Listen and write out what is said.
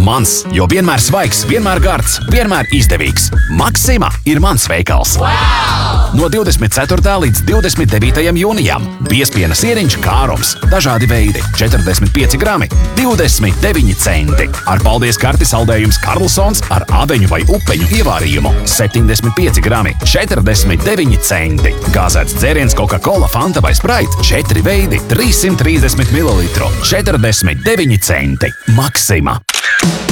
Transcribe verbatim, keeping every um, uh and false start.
Mans, jo vienmēr svaigs, vienmēr gards, vienmēr izdevīgs. Maksima ir mans veikals. Wow! No divdesmit ceturtā līdz divdesmit devītajam jūnijam biezpiena sieriņš Kārums. Dažādi veidi - četrdesmit pieci grami, divdesmit deviņi centi. Ar paldies karti saldējums Karlsons ar aveņu vai upeņu ievārījumu - septiņdesmit pieci grami, četrdesmit deviņi centi. Gāzēts dzēriens Coca-Cola, Fanta vai Sprite - četri veidi - trīssimt trīsdesmit mililitru, četrdesmit deviņi centi. Maksima.